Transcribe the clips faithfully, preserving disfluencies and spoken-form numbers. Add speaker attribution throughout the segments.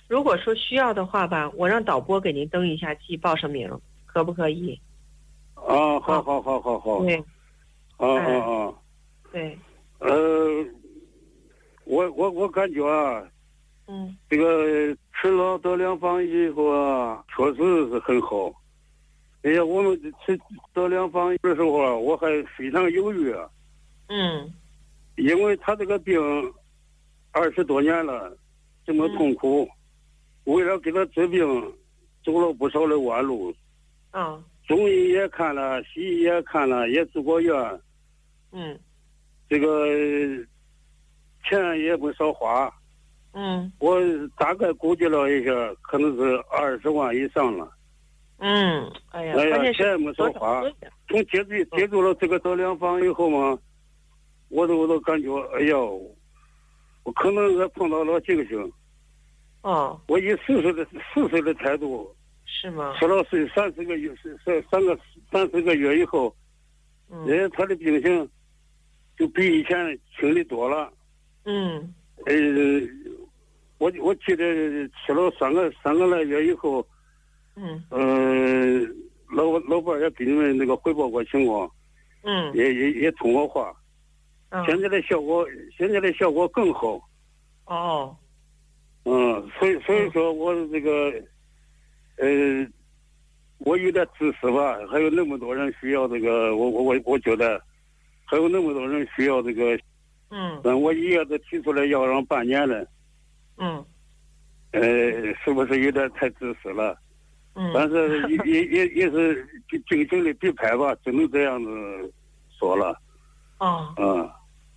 Speaker 1: 如果说需要的话吧，我让导播给您登一下记，报上名，可不可以？
Speaker 2: 啊，好好好好好。
Speaker 1: 对。
Speaker 2: 啊啊啊。
Speaker 1: 对。
Speaker 2: 呃，我我我感觉啊，
Speaker 1: 嗯，
Speaker 2: 这个吃了德良坊以后啊，确实是很好。哎呀，我们吃德良坊的时候啊，我还非常犹豫啊。
Speaker 1: 嗯。
Speaker 2: 因为他这个病二十多年了，这么痛苦，嗯、为了给他治病，走了不少的弯路。
Speaker 1: 啊。
Speaker 2: 中医也看了，西医也看了，也住过院。
Speaker 1: 嗯。
Speaker 2: 这个钱也不少花。
Speaker 1: 嗯。
Speaker 2: 我大概估计了一下，可能是二十万以上了。
Speaker 1: 嗯。哎呀，
Speaker 2: 哎呀，
Speaker 1: 关键是
Speaker 2: 钱没少花。从接触接触了这个德良坊以后嘛，我都我都感觉，哎呀，我可能是碰到了警醒。
Speaker 1: 哦。
Speaker 2: 我以四岁的四岁的态度。
Speaker 1: 是吗？
Speaker 2: 吃了睡三四个月，三三个三四个月以后，
Speaker 1: 嗯，
Speaker 2: 哎，他的病情就比以前轻的多了。
Speaker 1: 嗯。
Speaker 2: 呃，我我记得吃了三个三个来月以后，
Speaker 1: 嗯。
Speaker 2: 呃，老老伴也给你们那个汇报过情况。
Speaker 1: 嗯。
Speaker 2: 也也也通过话。
Speaker 1: 嗯。
Speaker 2: 现在的效果，现在的效果更好。
Speaker 1: 哦。
Speaker 2: 嗯，所以所以说我这个。呃，我有点自私吧，还有那么多人需要这个，我我我我觉得还有那么多人需要这个，
Speaker 1: 嗯，
Speaker 2: 但我一下子提出来要让半年了，
Speaker 1: 嗯，
Speaker 2: 呃，是不是有点太自私了？
Speaker 1: 嗯，
Speaker 2: 但是也也也也是精心的必拍吧，只能这样子说了。
Speaker 1: 哦，
Speaker 2: 嗯，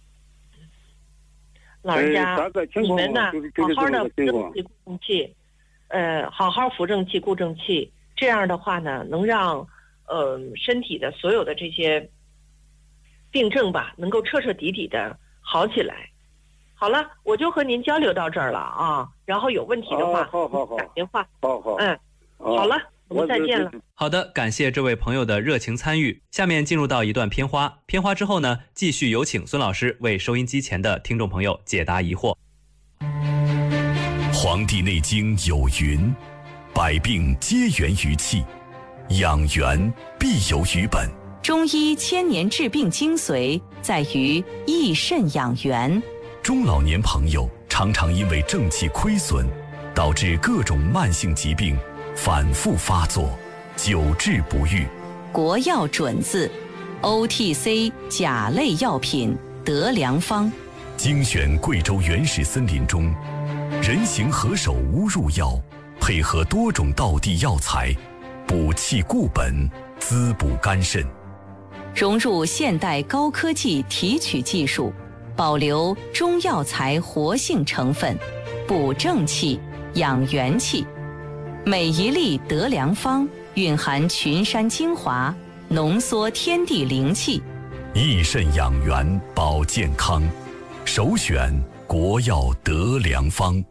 Speaker 1: 老人家，
Speaker 2: 大概情况
Speaker 1: 你们呢，
Speaker 2: 就是就是
Speaker 1: 好好的
Speaker 2: 这个情况。
Speaker 1: 固正气。呃，好好扶正气、固正气，这样的话呢，能让呃身体的所有的这些病症吧，能够彻彻底底的好起来。好了，我就和您交流到这儿了啊。然后有问题的话，
Speaker 2: 好好好，
Speaker 1: 打电话。
Speaker 2: 好好，
Speaker 1: 嗯，好了，我们再见了。
Speaker 3: 好的，感谢这位朋友的热情参与。下面进入到一段片花，片花之后呢，继续有请孙老师为收音机前的听众朋友解答疑惑。
Speaker 4: 《黄帝内经》有云：百病皆源于气，养元必有于本。
Speaker 5: 中医千年治病精髓在于益肾养元。
Speaker 4: 中老年朋友常常因为正气亏损，导致各种慢性疾病反复发作，久治不愈。
Speaker 5: 国药准字 O T C 甲类药品德良方，
Speaker 4: 精选贵州原始森林中人形何首乌入药，配合多种道地药材，补气固本，滋补肝肾。
Speaker 5: 融入现代高科技提取技术，保留中药材活性成分，补正气、养元气。每一粒德良方蕴含群山精华，浓缩天地灵气，
Speaker 4: 益肾养元保健康，首选国药德良方。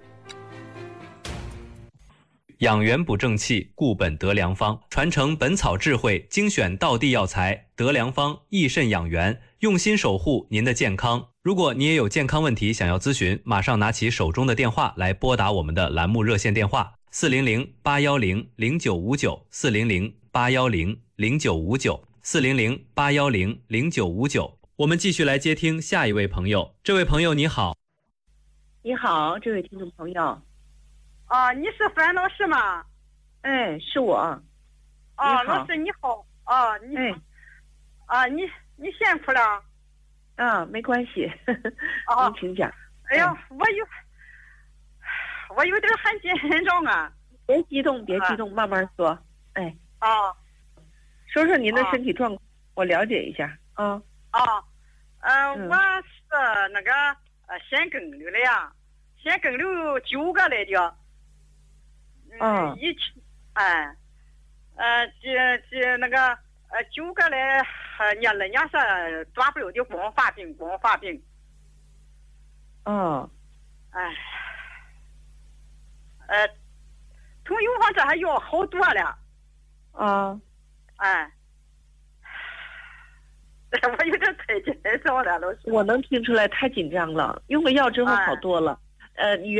Speaker 3: 养元补正气，固本德良方，传承本草智慧，精选道地药材，德良方益肾养元，用心守护您的健康。如果你也有健康问题想要咨询，马上拿起手中的电话来拨打我们的栏目热线电话四零零八幺零零九五九四零零八幺零零九五九四零零八幺零零九五九。我们继续来接听下一位朋友。这位朋友你好。
Speaker 1: 你好，这位听众朋友。
Speaker 6: 啊，你是樊老师吗？
Speaker 1: 哎，是我。
Speaker 6: 啊，老师你好。啊，你。
Speaker 1: 哎。
Speaker 6: 啊，你你先哭了。
Speaker 1: 啊，没关系。
Speaker 6: 啊，
Speaker 1: 您请讲。
Speaker 6: 哎呀，我有，我有点很紧张啊。
Speaker 1: 别激动，别激动，慢慢说。哎。
Speaker 6: 啊。
Speaker 1: 说说您的身体状况，我了解一下。啊。
Speaker 6: 啊。呃，我是那个呃腺梗瘤的呀，腺梗瘤九个来的。
Speaker 1: 嗯。
Speaker 6: 一起，哎，呃，这这那个呃九个来，呃，伢了伢是抓不了的光发病，光发病。
Speaker 1: 嗯。
Speaker 6: 哎。呃，从有方这还要好多了。
Speaker 1: 啊。
Speaker 6: 哎。我有点太紧张了，老师。
Speaker 1: 我能听出来太紧张了，用个药之后好多了。呃，你。